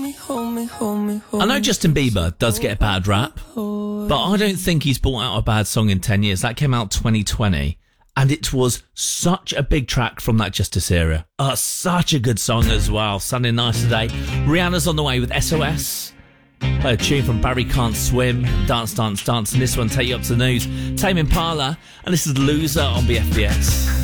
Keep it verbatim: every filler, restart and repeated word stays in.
me, hold me, hold me, hold I know me. Justin Bieber does get a bad rap, but I don't think he's brought out a bad song in ten years. That came out twenty twenty, and it was such a big track from that Justice era. Uh, such a good song as well. Sunday Night Today. Rihanna's on the way with S O S. Play a tune from Barry Can't Swim, Dance, Dance, Dance, and this one, Take You Up to the News. Tame Impala, and this is Loser on B F B S.